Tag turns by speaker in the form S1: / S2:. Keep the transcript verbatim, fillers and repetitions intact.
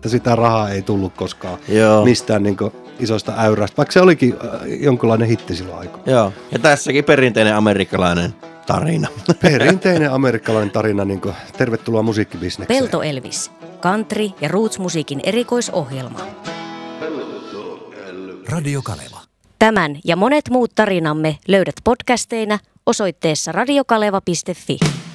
S1: että sitä rahaa ei tullut koskaan
S2: Joo.
S1: mistään niin kuin isosta äyrästä, vaikka se olikin jonkunlainen hitti silloin aikaa.
S2: Joo, ja tässäkin perinteinen amerikkalainen tarina.
S1: Perinteinen amerikkalainen tarina, niin kuin tervetuloa musiikkibisnekseen.
S3: Pelto Elvis, country- ja roots-musiikin erikoisohjelma.
S4: Radio Kaleva.
S3: Tämän ja monet muut tarinamme löydät podcasteina osoitteessa radiokaleva piste fi.